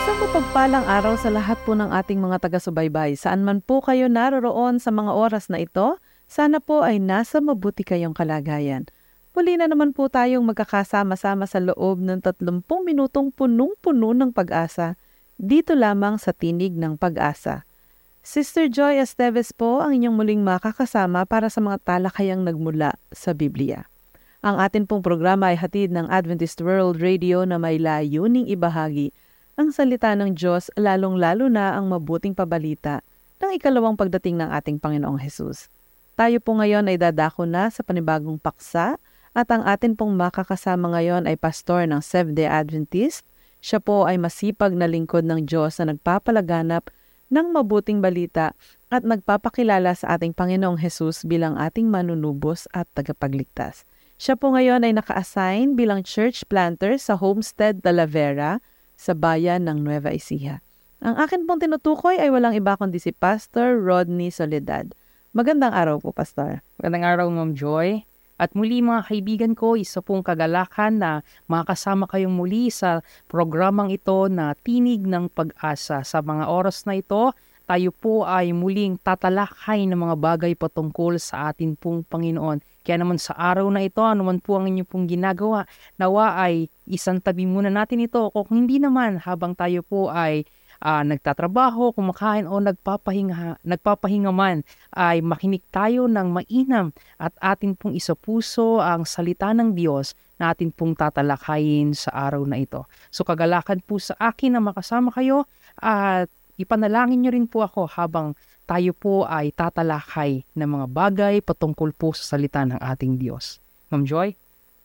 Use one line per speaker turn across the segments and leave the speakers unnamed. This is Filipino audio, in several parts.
Isang mapagpalang araw sa lahat po ng ating mga taga-subaybay. Saan man po kayo naroroon sa mga oras na ito, sana po ay nasa mabuti kayong kalagayan. Muli na naman po tayong magkakasama-sama sa loob ng 30 minutong punong-puno ng pag-asa, dito lamang sa Tinig ng Pag-asa. Sister Joy Esteves po ang inyong muling makakasama para sa mga talakayang nagmula sa Biblia. Ang atin pong programa ay hatid ng Adventist World Radio na may layuning ibahagi ang salita ng Diyos, lalong-lalo na ang mabuting pabalita ng ikalawang pagdating ng ating Panginoong Hesus. Tayo po ngayon ay dadako na sa panibagong paksa at ang atin pong makakasama ngayon ay pastor ng Seventh-day Adventist. Siya po ay masipag na lingkod ng Diyos na nagpapalaganap ng mabuting balita at nagpapakilala sa ating Panginoong Hesus bilang ating manunubos at tagapagligtas. Siya po ngayon ay naka-assign bilang church planter sa Homestead Talavera, sa bayan ng Nueva Ecija. Ang akin pong tinutukoy ay walang iba kundi si Pastor Rodney Soledad. Magandang araw po, Pastor.
Magandang araw, Ma'am Joy. At muli mga kaibigan ko, isa pong kagalakan na makasama kayong muli sa programang ito na Tinig ng Pag-asa. Sa mga oras na ito, tayo po ay muling tatalakay ng mga bagay patungkol sa atin pong Panginoon. Kaya naman sa araw na ito, anuman po ang inyong pong ginagawa, nawa ay isang tabi muna natin ito. Kung hindi naman, habang tayo po ay nagtatrabaho, kumakain o nagpapahinga man, ay makinig tayo ng mainam at atin pong isapuso ang salita ng Diyos na atin pong tatalakayin sa araw na ito. So kagalakan po sa akin na makasama kayo at ipanalangin nyo rin po ako habang tayo po ay tatalakay ng mga bagay patungkol po sa salita ng ating Diyos. Ma'am Joy?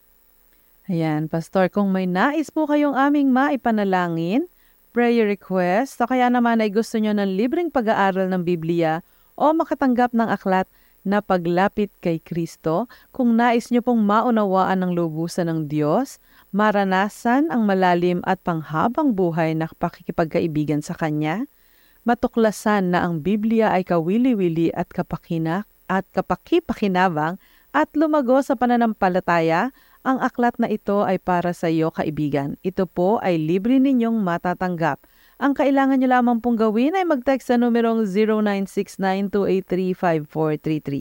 Ayan, Pastor, kung may nais po kayong aming maipanalangin, prayer request, o kaya naman ay gusto nyo ng libreng pag-aaral ng Biblia o makatanggap ng aklat na paglapit kay Kristo, kung nais nyo pong maunawaan ng lubusan ng Diyos, maranasan ang malalim at panghabang buhay na pakikipagkaibigan sa Kanya, matuklasan na ang Biblia ay kawili-wili at kapakipakinabang at lumago sa pananampalataya, ang aklat na ito ay para sa iyo, kaibigan. Ito po ay libre ninyong matatanggap. Ang kailangan nyo lamang pong gawin ay mag-text sa numerong 0969-283-5433.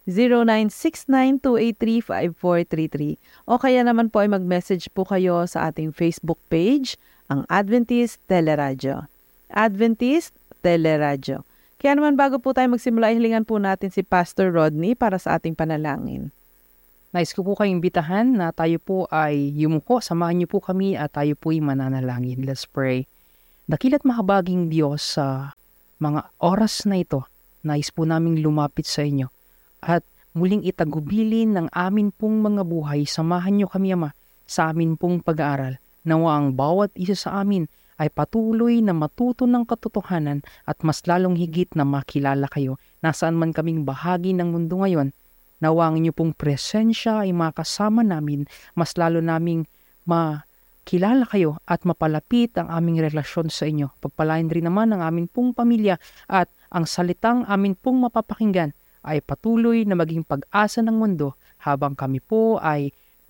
0969-283-5433. O kaya naman po ay mag-message po kayo sa ating Facebook page, ang Adventist Teleradyo. Adventist Teleradyo. Kaya naman bago po tayo magsimula, hilingan po natin si Pastor Rodney para sa ating panalangin.
Nais ko po kayong imbitahan na tayo po ay yumuko, samahan niyo po kami at tayo po ay mananalangin. Let's pray. Dakila't mahabaging Diyos, sa mga oras na ito, nais po naming lumapit sa inyo at muling itagubilin ng amin pong mga buhay. Samahan niyo kami, Ama, sa amin pong pag-aaral. Nawa ang bawat isa sa amin ay patuloy na matuto ng katotohanan at mas lalong higit na makilala kayo. Nasaan man kaming bahagi ng mundo ngayon, nawa ang inyo pong presensya ay makasama namin, mas lalo naming makilala kayo at mapalapit ang aming relasyon sa inyo. Pagpalain rin naman ang amin pong pamilya at ang salitang amin pong mapapakinggan ay patuloy na maging pag-asa ng mundo habang kami po ay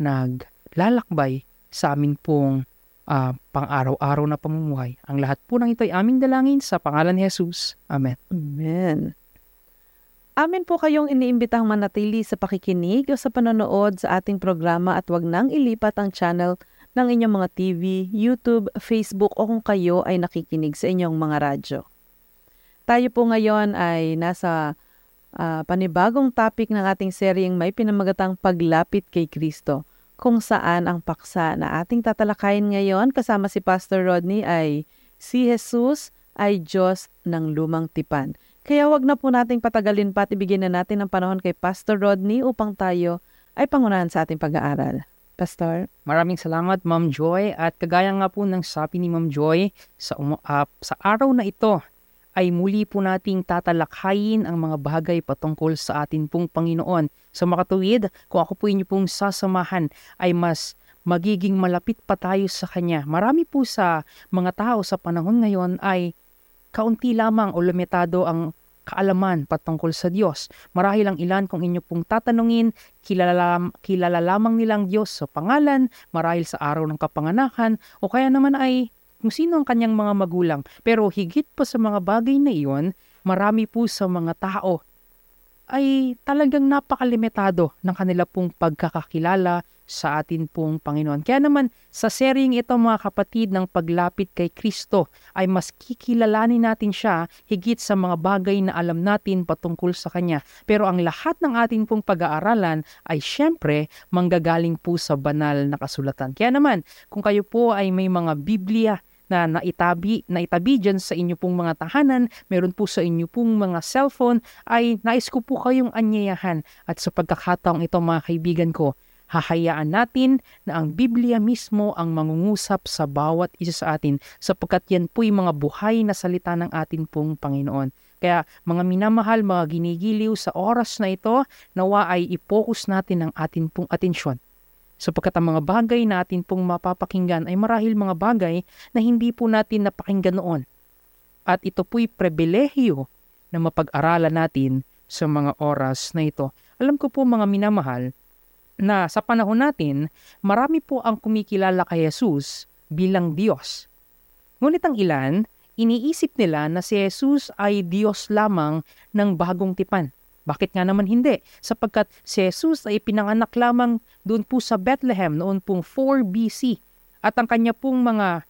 naglalakbay sa amin pong pang-araw-araw na pamumuhay. Ang lahat po ng ito ay aming dalangin sa pangalan ni Jesus. Amen.
Amen. Amin po kayong iniimbitang manatili sa pakikinig o sa panonood sa ating programa at wag nang ilipat ang channel ng inyong mga TV, YouTube, Facebook o kung kayo ay nakikinig sa inyong mga radyo. Tayo po ngayon ay nasa panibagong topic ng ating seryeng may pinamagatang Paglapit kay Kristo, kung saan ang paksa na ating tatalakayin ngayon kasama si Pastor Rodney ay si Jesus ay Diyos ng Lumang Tipan. Kaya wag na po nating patagalin pa at ibigyan na natin ng panahon kay Pastor Rodney upang tayo ay pangunahan sa ating pag-aaral. Pastor?
Maraming salamat, Ma'am Joy. At kagaya nga po ng sabi ni Ma'am Joy, sa araw na ito ay muli po nating tatalakayin ang mga bagay patungkol sa atin pong Panginoon. Sa makatuwid, kung ako po inyo pong sasamahan, ay mas magiging malapit pa tayo sa Kanya. Marami po sa mga tao sa panahon ngayon ay kaunti lamang o limitado ang kaalaman patungkol sa Diyos. Marahil ang ilan kung inyo pong tatanungin, kilala lamang nilang Diyos sa pangalan, marahil sa araw ng kapanganakan, o kaya naman ay kung sino ang kanyang mga magulang. Pero higit pa sa mga bagay na iyon, marami po sa mga tao ay talagang napakalimitado ng kanila pong pagkakakilala sa atin pong Panginoon. Kaya naman sa seryeng ito mga kapatid ng paglapit kay Kristo ay mas kikilalanin natin siya higit sa mga bagay na alam natin patungkol sa Kanya. Pero ang lahat ng ating pong pag-aaralan ay syempre manggagaling po sa banal na kasulatan. Kaya naman kung kayo po ay may mga Biblia na naitabi dyan sa inyo pong mga tahanan, meron po sa inyo pong mga cellphone, ay nais ko po kayong anyayahan. At sa pagkakataong ito mga kaibigan ko, hahayaan natin na ang Biblia mismo ang mangungusap sa bawat isa sa atin sapagkat yan po'y mga buhay na salita ng atin pong Panginoon. Kaya mga minamahal, mga ginigiliw sa oras na ito, nawa ay i-focus natin ang atin pong atensyon. Sapagkat ang mga bagay na atin pong mapapakinggan ay marahil mga bagay na hindi po natin napakinggan noon. At ito po'y pribilehiyo na mapag-aralan natin sa mga oras na ito. Alam ko po mga minamahal na sa panahon natin, marami po ang kumikilala kay Jesus bilang Diyos. Ngunit ang ilan, iniisip nila na si Jesus ay Diyos lamang ng bagong tipan. Bakit nga naman hindi? Sapagkat si Jesus ay pinanganak lamang doon po sa Bethlehem noon pong 4 BC. At ang kanya pong mga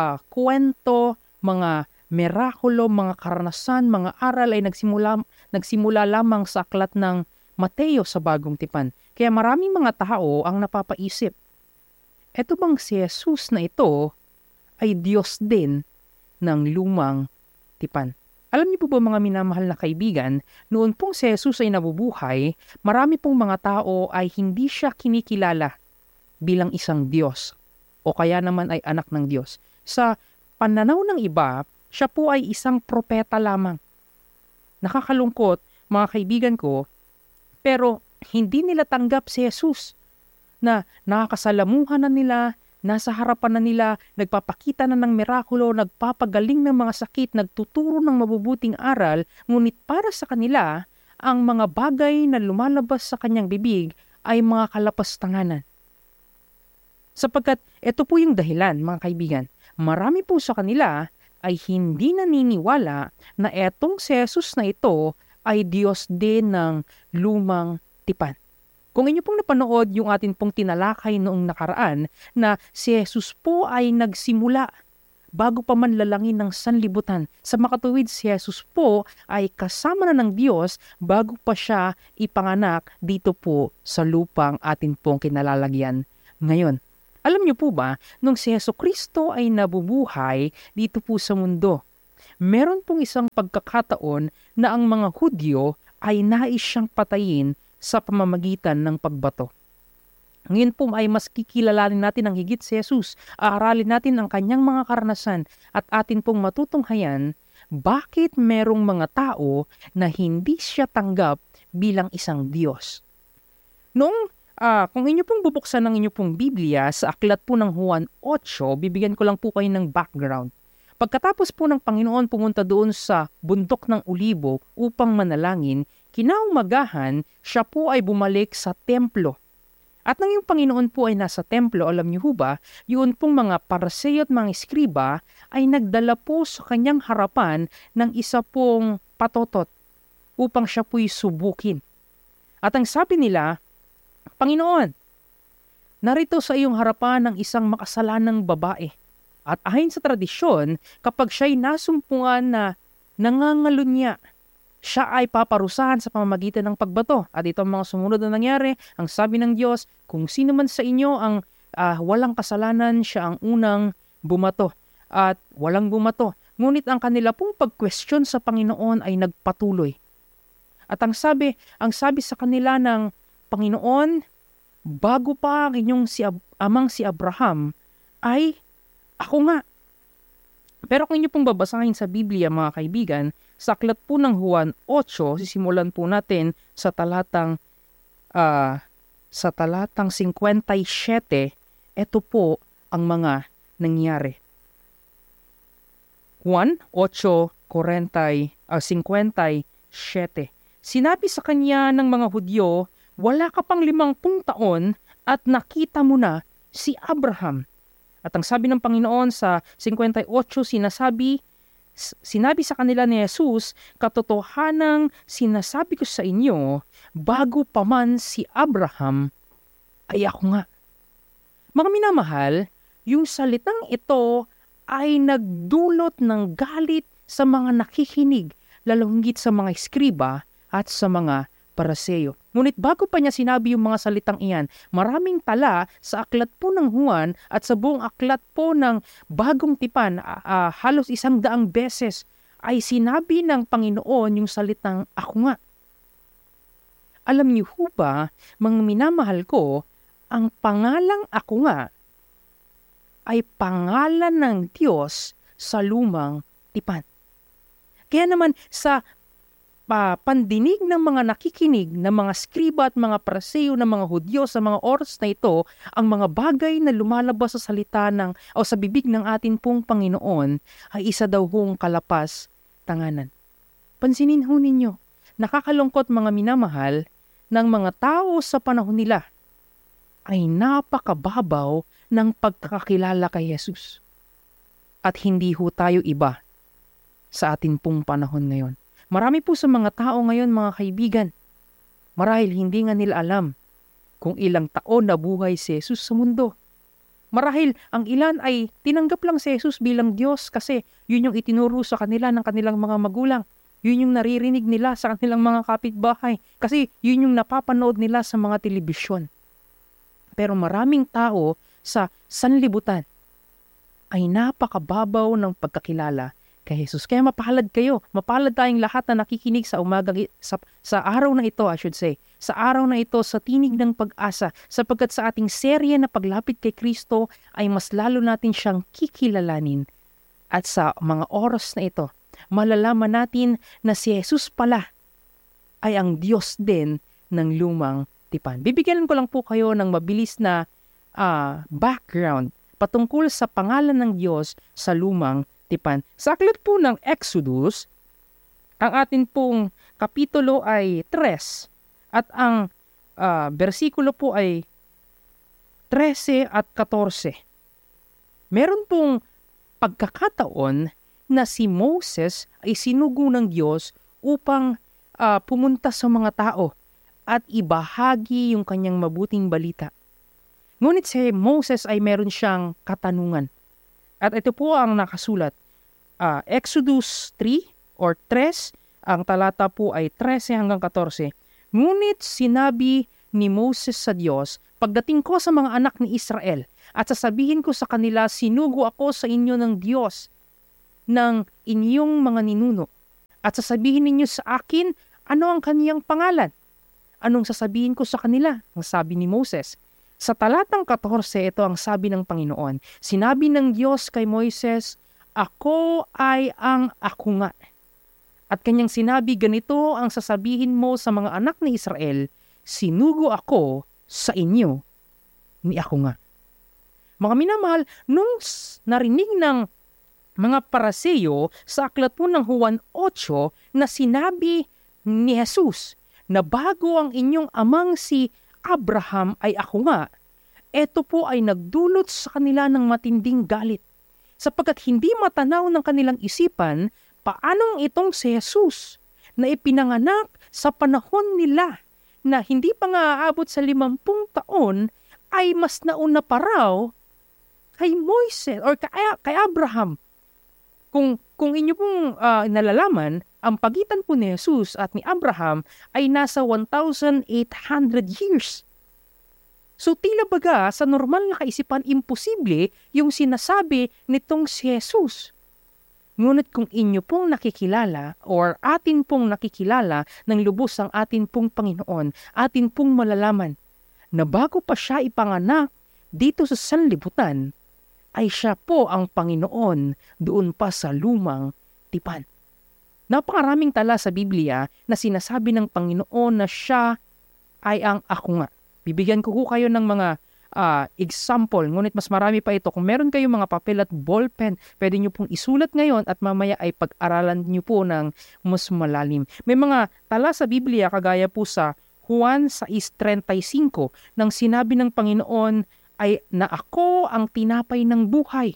kwento, mga mirakulo, mga karanasan, mga aral ay nagsimula lamang sa aklat ng Mateo sa Bagong Tipan. Kaya maraming mga tao ang napapaisip, eto bang si Jesus na ito ay Diyos din ng lumang tipan? Alam niyo po ba mga minamahal na kaibigan, noon pong si Jesus ay nabubuhay, marami pong mga tao ay hindi siya kinikilala bilang isang Diyos o kaya naman ay anak ng Diyos. Sa pananaw ng iba, siya po ay isang propeta lamang. Nakakalungkot mga kaibigan ko, pero hindi nila tanggap si Jesus na nakakasalamuhan na nila, nasa harapan na nila, nagpapakita na ng mirakulo, nagpapagaling ng mga sakit, nagtuturo ng mabubuting aral, ngunit para sa kanila, ang mga bagay na lumalabas sa kanyang bibig ay mga kalapastanganan. Sapagkat ito po yung dahilan, mga kaibigan, marami po sa kanila ay hindi naniniwala na etong si Jesus na ito ay Diyos din ng lumang tipan. Kung inyo pong napanood yung atin pong tinalakay noong nakaraan na si Jesus po ay nagsimula bago pa man lalangin ng sanlibutan. Sa makatuwid, si Jesus po ay kasama na ng Diyos bago pa siya ipanganak dito po sa lupang atin pong kinalalagyan ngayon. Alam niyo po ba, nung si Jesucristo ay nabubuhay dito po sa mundo, meron pong isang pagkakataon na ang mga Hudyo ay nais siyang patayin sa pamamagitan ng pagbato. Ngayon po ay mas kikilalanin natin ang higit si Jesus. Aaralin natin ang kanyang mga karanasan at atin pong matutunghayan bakit merong mga tao na hindi siya tanggap bilang isang Diyos. Kung inyo pong bubuksan ng inyo pong Biblia sa aklat po ng Juan 8, bibigyan ko lang po kayo ng background. Pagkatapos po ng Panginoon pumunta doon sa bundok ng Ulibo upang manalangin, kinaumagahan, siya po ay bumalik sa templo. At nang yung Panginoon po ay nasa templo, alam niyo ba, yun pong mga Pariseo at mga Eskriba ay nagdala po sa kanyang harapan ng isa pong patotot upang siya po'y subukin. At ang sabi nila, Panginoon, narito sa iyong harapan ng isang makasalanang babae. At ayon sa tradisyon, kapag siya'y nasumpungan na nangangalunya, siya ay paparusahan sa pamamagitan ng pagbato. At ito ang mga sumunod na nangyari. Ang sabi ng Diyos, kung sino man sa inyo ang walang kasalanan, siya ang unang bumato. At walang bumato. Ngunit ang kanila pong pag-question sa Panginoon ay nagpatuloy. At ang sabi sa kanila ng Panginoon, bago pa ang inyong amang si Abraham, ay ako nga. Pero kung inyo pong babasahin sa Biblia mga kaibigan, sa aklat po ng Juan 8, sisimulan po natin sa talatang 57, ito po ang mga nangyari. Juan 8:57. Sinabi sa kanya ng mga Hudyo, wala ka pang 50 taon at nakita mo na si Abraham. At ang sabi ng Panginoon sa 58, sinabi sa kanila ni Jesus, katotohanang sinasabi ko sa inyo, bago pa man si Abraham, ay ako nga. Mga minamahal, yung salitang ito ay nagdulot ng galit sa mga nakikinig, lalong higit sa mga eskriba at sa mga Pariseo. Ngunit bago pa niya sinabi yung mga salitang iyan, maraming tala sa aklat po ng Juan at sa buong aklat po ng Bagong Tipan, halos 100 beses, ay sinabi ng Panginoon yung salitang ako nga. Alam niyo ho ba, mga minamahal ko, ang pangalang ako nga ay pangalan ng Diyos sa lumang tipan. Kaya naman sa pandinig ng mga nakikinig ng mga skriba at mga Pariseo ng mga Hudyo sa mga oras na ito, ang mga bagay na lumalabas sa salita o sa bibig ng atin pong Panginoon ay isa daw hong kalapas tanganan. Pansinin ho ninyo, nakakalungkot mga minamahal ng mga tao sa panahon nila ay napakababaw ng pagkakakilala kay Jesus. At hindi ho tayo iba sa atin pong panahon ngayon. Marami po sa mga tao ngayon, mga kaibigan, marahil hindi nga nila alam kung ilang taon na buhay si Jesus sa mundo. Marahil ang ilan ay tinanggap lang si Jesus bilang Diyos kasi yun yung itinuro sa kanila ng kanilang mga magulang. Yun yung naririnig nila sa kanilang mga kapitbahay kasi yun yung napapanood nila sa mga telebisyon. Pero maraming tao sa sanlibutan ay napakababaw ng pagkakilala kay Jesus. Kaya mapalad kayo. Mapalad tayong lahat na nakikinig sa umaga, sa araw na ito, sa araw na ito, sa tinig ng pag-asa, sapagkat sa ating serye na paglapit kay Kristo ay mas lalo natin siyang kikilalanin. At sa mga oras na ito, malalaman natin na si Jesus pala ay ang Diyos din ng lumang tipan. Bibigyan ko lang po kayo ng mabilis na background patungkol sa pangalan ng Diyos sa lumang tipan. Sa aklat po ng Exodus, ang atin pong kapitulo ay 3 at ang bersikulo po ay 13 at 14. Meron pong pagkakataon na si Moses ay sinugo ng Diyos upang pumunta sa mga tao at ibahagi yung kanyang mabuting balita. Ngunit si Moses ay meron siyang katanungan. At ito po ang nakasulat. Exodus 3 or 3, ang talata po ay 13 hanggang 14. Ngunit sinabi ni Moses sa Diyos, pagdating ko sa mga anak ni Israel at sasabihin ko sa kanila, sinugo ako sa inyo ng Diyos ng inyong mga ninuno. At sasabihin ninyo sa akin, ano ang kaniyang pangalan? Anong sasabihin ko sa kanila? Ang sabi ni Moses. Sa talatang 14, ito ang sabi ng Panginoon. Sinabi ng Diyos kay Moises, ako ay ang ako nga. At kanyang sinabi, ganito ang sasabihin mo sa mga anak ni Israel, sinugo ako sa inyo ni ako nga. Mga minamahal, nung narinig ng mga Pariseo sa aklat po ng Juan 8 na sinabi ni Jesus na bago ang inyong amang si Abraham ay ako nga, ito po ay nagdulot sa kanila ng matinding galit. Sapagkat hindi matanaw ng kanilang isipan paanong itong si Jesus na ipinanganak sa panahon nila na hindi pa nga aabot sa 50 taon ay mas nauna pa raw kay Moises or kay Abraham. Kung inyo pong nalalaman, ang pagitan po ni Jesus at ni Abraham ay nasa 1,800 years. So tila baga sa normal na kaisipan imposible yung sinasabi nitong si Jesus. Ngunit kung inyo pong nakikilala or atin pong nakikilala ng lubos ang atin pong Panginoon, atin pong malalaman na bago pa siya ipanganak dito sa sanlibutan, ay siya po ang Panginoon doon pa sa lumang tipan. Napakaraming tala sa Biblia na sinasabi ng Panginoon na siya ay ang ako nga. Bibigyan ko kayo ng mga example, ngunit mas marami pa ito. Kung meron kayong mga papel at ballpen, pwede nyo pong isulat ngayon at mamaya ay pag-aralan nyo po ng mas malalim. May mga tala sa Biblia kagaya po sa Juan 6:35 nang sinabi ng Panginoon, ay na ako ang tinapay ng buhay.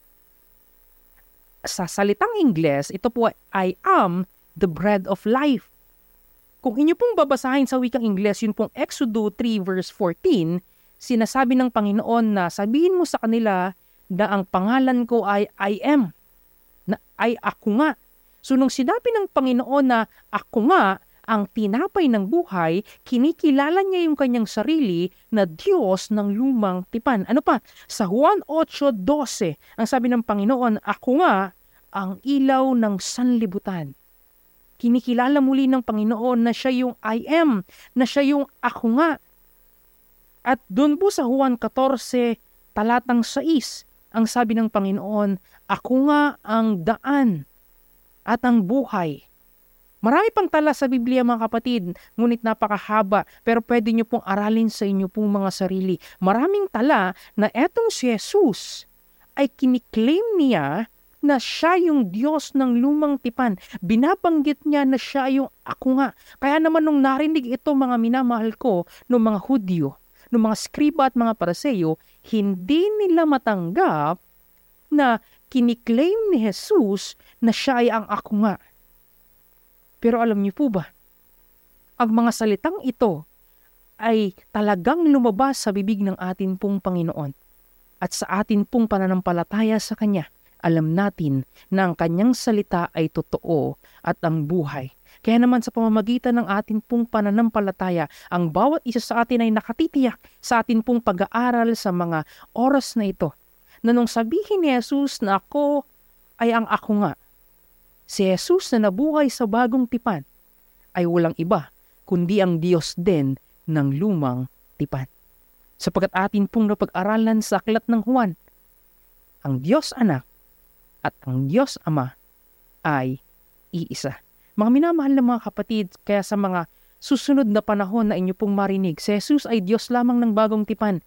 Sa salitang Ingles, ito po I am the bread of life. Kung inyo pong babasahin sa wikang Ingles, yun pong Exodus 3 verse 14, sinasabi ng Panginoon na sabihin mo sa kanila na ang pangalan ko ay I am, na ay ako nga. So nung sinabi ng Panginoon na ako nga ang tinapay ng buhay, kinikilala niya yung kanyang sarili na Diyos ng lumang tipan. Ano pa? Sa Juan 8:12, ang sabi ng Panginoon, ako nga ang ilaw ng sanlibutan. Kinikilala muli ng Panginoon na siya yung I am, na siya yung ako nga. At doon po sa Juan 14, talatang 6, ang sabi ng Panginoon, ako nga ang daan at ang buhay. Marami pang tala sa Biblia mga kapatid, ngunit napakahaba, pero pwede nyo pong aralin sa inyo pong mga sarili. Maraming tala na etong si Jesus ay kiniklaim niya na siya yung Diyos ng lumang tipan. Binabanggit niya na siya yung ako nga. Kaya naman nung narinig ito mga minamahal ko ng mga Hudyo, ng mga skriba at mga Pariseo, hindi nila matanggap na kiniklaim ni Jesus na siya ay ang ako nga. Pero alam niyo po ba, ang mga salitang ito ay talagang lumabas sa bibig ng atin pong Panginoon. At sa atin pong pananampalataya sa Kanya, alam natin na ang Kanyang salita ay totoo at ang buhay. Kaya naman sa pamamagitan ng atin pong pananampalataya, ang bawat isa sa atin ay nakatitiyak sa atin pong pag-aaral sa mga oras na ito. Na nung sabihin ni Jesus na ako ay ang ako nga, si Jesus na nabuhay sa bagong tipan ay walang iba kundi ang Diyos din ng lumang tipan. Sapagkat atin pong napag-aralan sa aklat ng Juan, ang Diyos Anak at ang Diyos Ama ay iisa. Mga minamahal na mga kapatid, kaya sa mga susunod na panahon na inyo pong marinig, si Jesus ay Diyos lamang ng bagong tipan.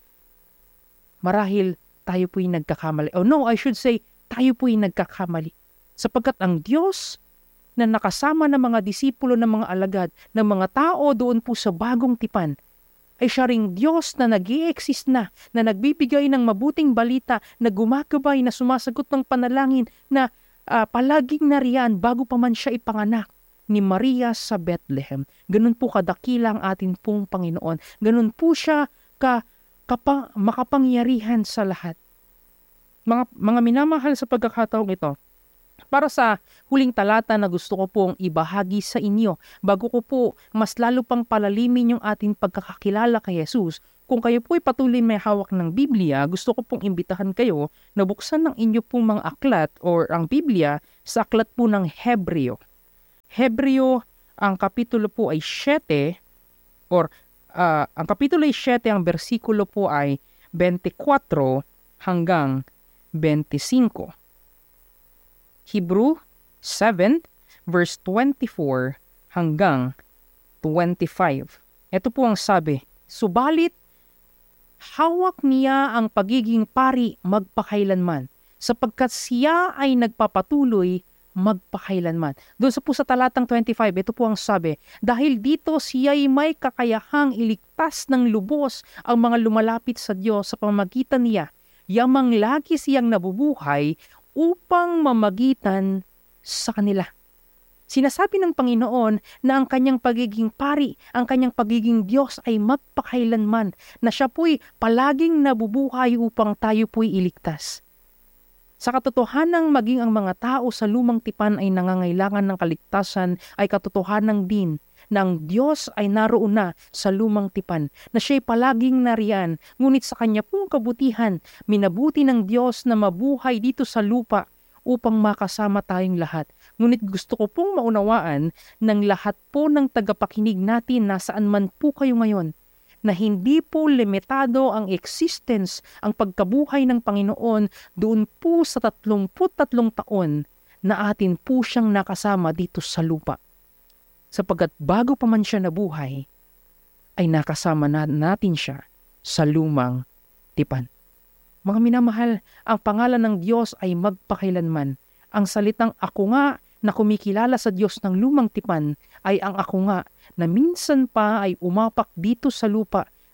Marahil tayo po'y nagkakamali. I should say, tayo po'y nagkakamali. Sapagkat ang Diyos na nakasama ng mga disipulo ng mga alagad, ng mga tao doon po sa bagong tipan, ay siya ring Diyos na nag-i-exist na nagbibigay ng mabuting balita, na gumagabay, na sumasagot ng panalangin, na palaging nariyan bago pa man siya ipanganak ni Maria sa Bethlehem. Ganun po kadakila ang atin pong Panginoon. Ganun po siya makapangyarihan sa lahat. Mga minamahal sa pagkakataong ito, para sa huling talata na gusto ko pong ibahagi sa inyo, bago ko po mas lalo pang palalimin yung ating pagkakakilala kay Jesus, kung kayo po ay patuloy may hawak ng Biblia, gusto ko pong imbitahan kayo na buksan ng inyo pong mga aklat or ang Biblia sa aklat po ng Hebreo. Hebreo, ang kapitulo po ay 7, ang kapitulo ay 7, ang bersikulo po ay 24 hanggang 25. Hebrew 7 verse 24 hanggang 25. Ito po ang sabi, subalit hawak niya ang pagiging pari magpakailanman, sapagkat siya ay nagpapatuloy magpakailanman. Doon sa po sa talatang 25, ito po ang sabi, dahil dito siya ay may kakayahang iligtas ng lubos ang mga lumalapit sa Diyos sa pamamagitan niya, yamang lagi siyang nabubuhay upang mamagitan sa kanila. Sinasabi ng Panginoon na ang kanyang pagiging pari, ang kanyang pagiging Diyos ay magpakailanman, na siya po'y palaging nabubuhay upang tayo po'y iligtas. Sa katotohanang maging ang mga tao sa lumang tipan ay nangangailangan ng kaligtasan, ay katotohanan din na ang Diyos ay naroon na sa lumang tipan, na siya'y palaging nariyan, ngunit sa kanya pong kabutihan, minabuti ng Diyos na mabuhay dito sa lupa upang makasama tayong lahat. Ngunit gusto ko pong maunawaan ng lahat po ng tagapakinig natin nasaan man po kayo ngayon, na hindi po limitado ang existence, ang pagkabuhay ng Panginoon doon po sa 33 taon na atin po siyang nakasama dito sa lupa. Sapagkat bago pa man siya nabuhay, ay nakasama natin siya sa lumang tipan. Mga minamahal, ang pangalan ng Diyos ay magpakailanman. Ang salitang ako nga na kumikilala sa Diyos ng lumang tipan ay ang ako nga na minsan pa ay umapak dito sa lupa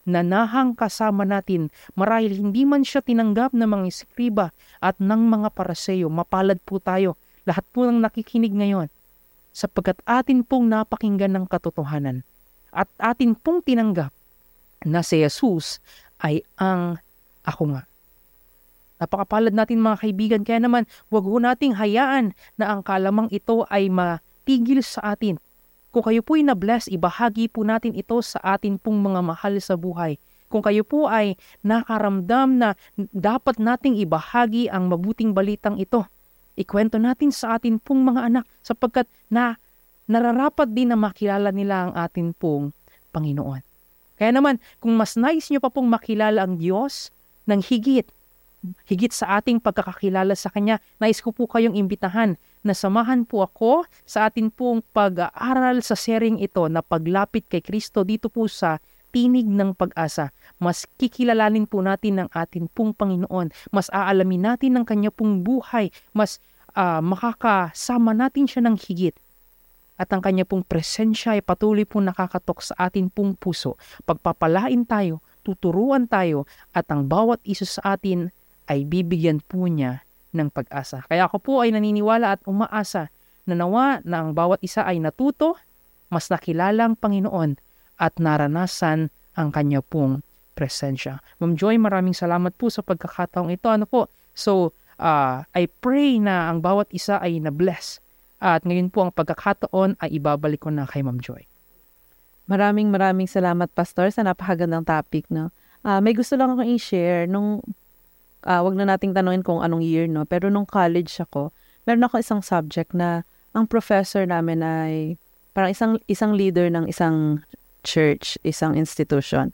nanahang kasama natin. Marahil hindi man siya tinanggap ng mga eskriba at ng mga paraseyo, mapalad po tayo. Lahat po ng nakikinig ngayon, sapagkat atin pong napakinggan ng katotohanan at atin pong tinanggap na si Jesus ay ang ako nga. Napakapalad natin mga kaibigan, kaya naman huwag ho nating hayaan na ang kalamang ito ay matigil sa atin. Kung kayo po'y na-bless, ibahagi po natin ito sa atin pong mga mahal sa buhay. Kung kayo po ay nakaramdam na dapat nating ibahagi ang mabuting balitang ito, ikwento natin sa atin pong mga anak sapagkat nararapat din na makilala nila ang atin pong Panginoon. Kaya naman, kung mas nais nyo pa pong makilala ang Diyos ng higit sa ating pagkakakilala sa Kanya, nais ko po kayong imbitahan na samahan po ako sa atin pong pag-aaral sa sharing ito na paglapit kay Kristo dito po sa Tinig ng Pag-asa. Mas kikilalanin po natin ang atin pong Panginoon, mas aalamin natin ang Kanya pong buhay, mas makakasama natin siya ng higit. At ang Kanya pong presensya ay patuloy pong nakakatok sa atin pong puso. Pagpapalain tayo, tuturuan tayo, at ang bawat isa sa atin ay bibigyan po niya ng pag-asa. Kaya ako po ay naniniwala at umaasa na nawa na ang bawat isa ay natuto, mas nakilala ang Panginoon at naranasan ang Kanya pong presensya. Ma'am Joy, maraming salamat po sa pagkakataong ito. So, I pray na ang bawat isa ay na-bless. At ngayon po ang pagkakataon ay ibabalik ko na kay Ma'am Joy.
Maraming salamat, Pastor, sa napakagandang topic, no? May gusto lang akong i-share nung wag na nating tanungin kung anong year, no? Pero nung college ako, meron ako isang subject na ang professor namin ay parang isang leader ng isang church, isang institution.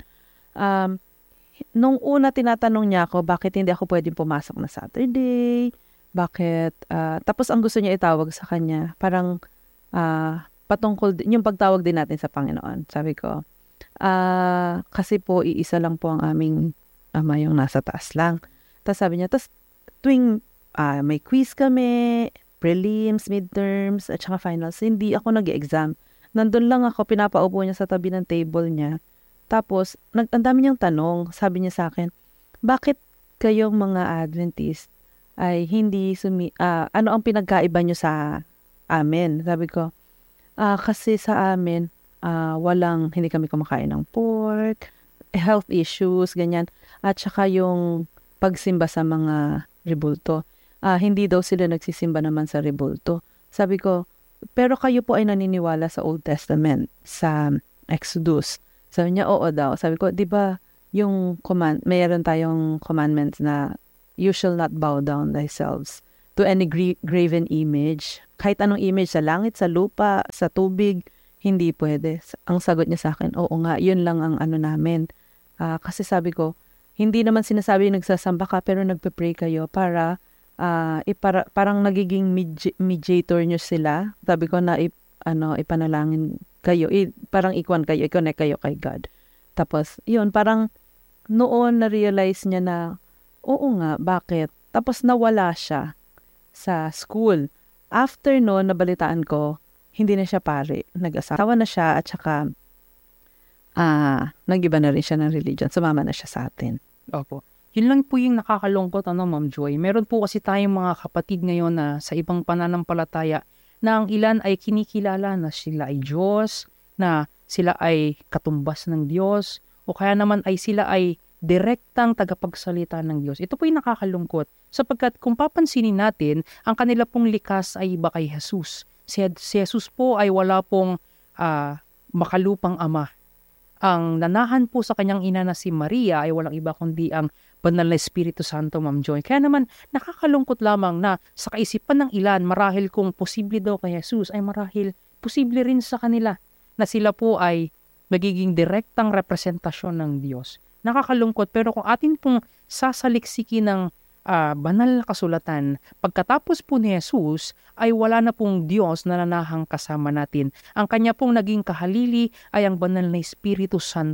Nung una tinatanong niya ako bakit hindi ako pwedeng pumasok na Saturday, bakit, tapos ang gusto niya itawag sa kanya, parang patungkol, yung pagtawag din natin sa Panginoon. Sabi ko, kasi po, iisa lang po ang aming Ama, yung nasa taas lang. Tapos sabi niya, tapos tuwing may quiz kami, prelims, midterms, at saka finals, hindi ako nag-exam. Nandun lang ako, pinapaupo niya sa tabi ng table niya. Tapos, ang dami niyang tanong. Sabi niya sa akin, bakit kayong mga Adventist ay hindi ano ang pinagkaiba niyo sa amin? Sabi ko, kasi sa amin, hindi kami kumakain ng pork, health issues, ganyan. At saka yung pagsimba sa mga rebulto. Hindi daw sila nagsisimba naman sa rebulto. Sabi ko, pero kayo po ay naniniwala sa Old Testament, sa Exodus. Sabi niya, oo daw. Sabi ko, di ba yung mayroon tayong commandments na you shall not bow down thyself to any graven image. Kahit anong image, sa langit, sa lupa, sa tubig, hindi pwede. Ang sagot niya sa akin, oo nga, yun lang ang ano namin. Kasi sabi ko, hindi naman sinasabi nagsasamba ka, pero nagpe-pray kayo para, parang nagiging mediator nyo sila. Sabi ko na, ipanalangin kayo, parang i-connect kayo kay God. Tapos, yun, parang noon na-realize niya na, oo nga, bakit? Tapos nawala siya sa school. After noon, nabalitaan ko, hindi na siya pare. Nag-asawa na siya at saka nag-iba na rin siya ng religion. Sumama na siya sa atin.
Opo. Yun lang po yung nakakalungkot, Ma'am Joy. Meron po kasi tayong mga kapatid ngayon na sa ibang pananampalataya na ang ilan ay kinikilala na sila ay Diyos, na sila ay katumbas ng Diyos, o kaya naman ay sila ay direktang tagapagsalita ng Diyos. Ito po yung nakakalungkot sapagkat kung papansinin natin, ang kanila pong likas ay iba kay Jesus. Si Jesus po ay wala pong makalupang ama. Ang nanahan po sa kanyang ina na si Maria ay walang iba kundi ang banal na Espiritu Santo, Ma'am Joy. Kaya naman nakakalungkot lamang na sa kaisipan ng ilan, marahil kung posible daw kay Jesus, ay marahil posible rin sa kanila na sila po ay magiging direktang representasyon ng Diyos. Nakakalungkot, pero kung atin pong sasaliksikin ng banal na kasulatan, pagkatapos po ni Jesus ay wala na pong Diyos na nanahang kasama natin. Ang kanya pong naging kahalili ay ang banal na Espiritu Santo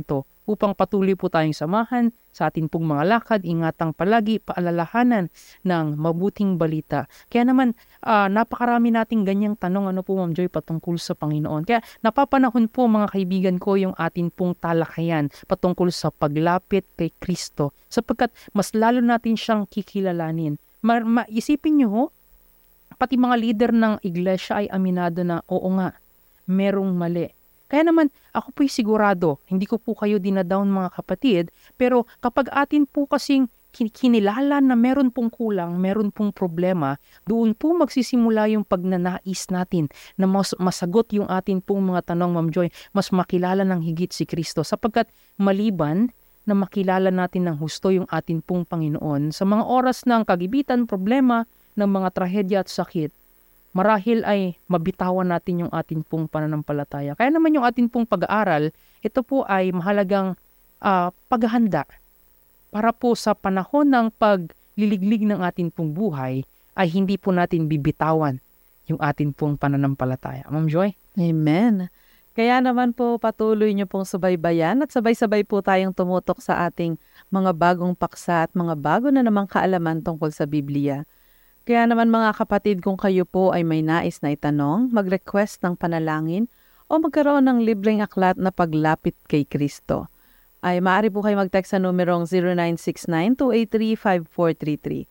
upang patuloy po tayong samahan sa atin pong mga lakad, ingatang palagi, paalalahanan ng mabuting balita. Kaya naman, napakarami nating ganyang tanong, Ma'am Joy, patungkol sa Panginoon. Kaya napapanahon po, mga kaibigan ko, yung atin pong talakayan patungkol sa paglapit kay Kristo, sapagkat mas lalo natin siyang kikilalanin. Maisipin nyo ho, pati mga leader ng iglesia ay aminado na, oo nga, merong mali. Kaya naman, ako po'y sigurado, hindi ko po kayo dinadown mga kapatid, pero kapag atin po kasing kinilala na meron pong kulang, meron pong problema, doon po magsisimula yung pagnanais natin na masagot yung atin pong mga tanong, Ma'am Joy, mas makilala ng higit si Kristo. Sapagkat maliban na makilala natin ng husto yung atin pong Panginoon, sa mga oras ng kagibitan, problema, ng mga trahedya at sakit, marahil ay mabitawan natin yung atin pong pananampalataya. Kaya naman yung atin pong pag-aaral, ito po ay mahalagang paghahanda para po sa panahon ng pagliliglig ng atin pong buhay, ay hindi po natin bibitawan yung atin pong pananampalataya. Ma'am Joy?
Amen. Kaya naman po patuloy niyo pong subaybayan at sabay-sabay po tayong tumutok sa ating mga bagong paksa at mga bago na namang kaalaman tungkol sa Biblia. Kaya naman mga kapatid, kung kayo po ay may nais na itanong, mag-request ng panalangin o magkaroon ng libreng aklat na paglapit kay Kristo, ay maaari po kayo mag-text sa numerong 0969-283-5433,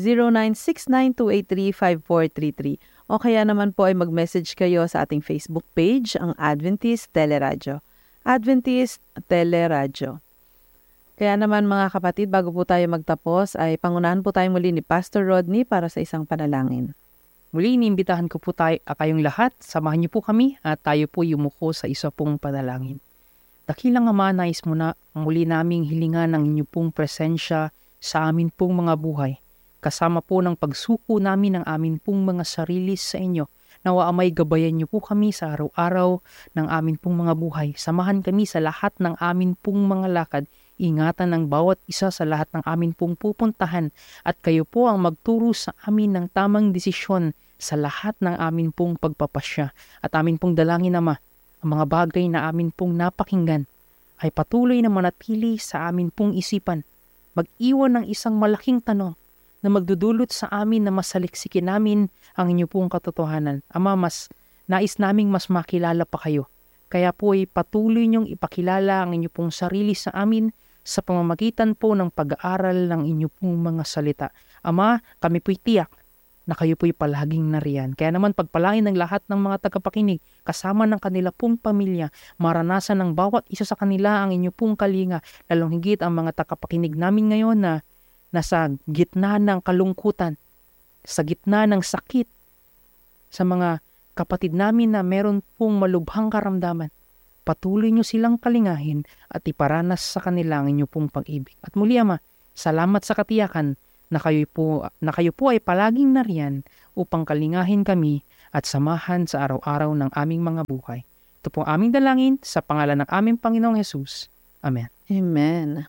0969-283-5433, o kaya naman po ay mag-message kayo sa ating Facebook page, ang Adventist Teleradyo. Adventist Teleradyo. Kaya naman mga kapatid, bago po tayo magtapos, ay pangunahan po tayo muli ni Pastor Rodney para sa isang panalangin.
Muli, iniimbitahan ko po kayong lahat, samahan niyo po kami at tayo po yumuko sa isa pong panalangin. Dakilang Ama, nais mo na muli naming hilingan ang inyong pong presensya sa amin pong mga buhay. Kasama po ng pagsuko namin ng amin pong mga sarili sa inyo. Nawa amay gabayan niyo po kami sa araw-araw ng amin pong mga buhay. Samahan kami sa lahat ng amin pong mga lakad. Ingatan ng bawat isa sa lahat ng amin pong pupuntahan at kayo po ang magturo sa amin ng tamang desisyon sa lahat ng amin pong pagpapasya. At amin pong dalangin, Ama, ang mga bagay na amin pong napakinggan ay patuloy na manatili sa amin pong isipan. Mag-iwan ng isang malaking tanong na magdudulot sa amin na masaliksikin namin ang inyo pong katotohanan. Ama, nais naming mas makilala pa kayo. Kaya po ay patuloy niyong ipakilala ang inyo pong sarili sa amin sa pamamagitan po ng pag-aaral ng inyo pong mga salita. Ama, kami po'y tiyak na kayo po'y palaging nariyan. Kaya naman pagpalain ng lahat ng mga tagapakinig, kasama ng kanila pong pamilya, maranasan ng bawat isa sa kanila ang inyo pong kalinga, lalong higit ang mga tagapakinig namin ngayon na nasa gitna ng kalungkutan, sa gitna ng sakit, sa mga kapatid namin na meron pong malubhang karamdaman. Patuloy niyo silang kalingahin at iparanas sa kanila ang inyo pong pag-ibig. At muli, Ama, salamat sa katiyakan na kayo po ay palaging nariyan upang kalingahin kami at samahan sa araw-araw ng aming mga buhay. Ito po aming dalangin sa pangalan ng aming Panginoong Hesus. Amen.
Amen.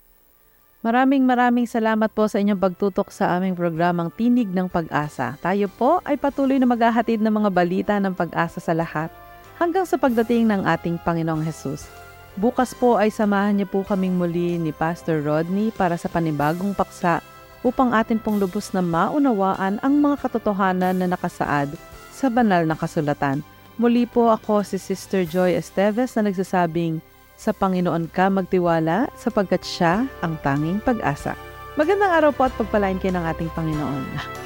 Maraming salamat po sa inyong pagtutok sa aming programang Tinig ng Pag-asa. Tayo po ay patuloy na maghahatid ng mga balita ng pag-asa sa lahat hanggang sa pagdating ng ating Panginoong Hesus. Bukas po ay samahan niyo po kaming muli ni Pastor Rodney para sa panibagong paksa upang atin pong lubos na maunawaan ang mga katotohanan na nakasaad sa banal na kasulatan. Muli po ako si Sister Joy Esteves na nagsasabing, sa Panginoon ka magtiwala sapagkat siya ang tanging pag-asa. Magandang araw po at pagpalain kayo ng ating Panginoon.